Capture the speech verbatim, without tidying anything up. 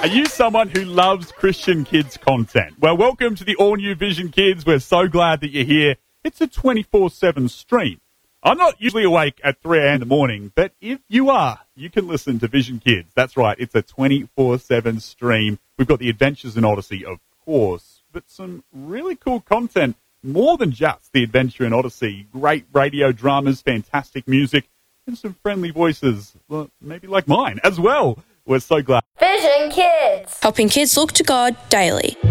Are you someone who loves Christian Kids content? Well, welcome to the all-new Vision Kids. We're so glad that you're here. It's a twenty-four seven stream. I'm not usually awake at three a.m. in the morning, but if you are, you can listen to Vision Kids. That's right, it's a twenty-four seven stream. We've got the Adventures in Odyssey, of course, but some really cool content, more than just the Adventure in Odyssey. Great radio dramas, fantastic music, and some friendly voices, well, maybe like mine as well. We're so glad. Vision Kids. Helping kids look to God daily.